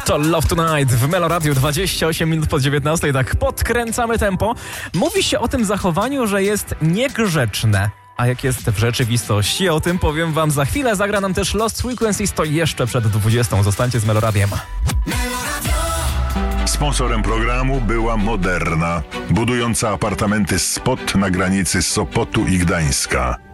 To Love Tonight w Melo Radio, 28 minut po 19. Tak podkręcamy tempo. Mówi się o tym zachowaniu, że jest niegrzeczne. A jak jest w rzeczywistości? O tym powiem wam za chwilę. Zagra nam też Lost Frequencies, to jeszcze przed 20. Zostańcie z Melo Radiem. Sponsorem programu była Moderna, budująca apartamenty Spot na granicy Sopotu i Gdańska.